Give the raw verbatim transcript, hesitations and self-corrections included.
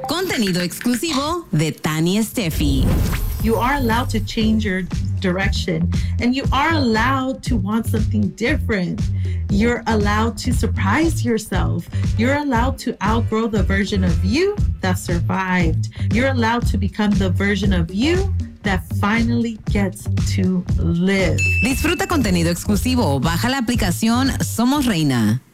Contenido exclusivo de Tani Steffi. You are allowed to change your direction, and you are allowed to want something different. You're allowed to surprise yourself. You're allowed to outgrow the version of you that survived. You're allowed to become the version of you that finally gets to live. Disfruta contenido exclusivo. Baja la aplicación Somos Reina.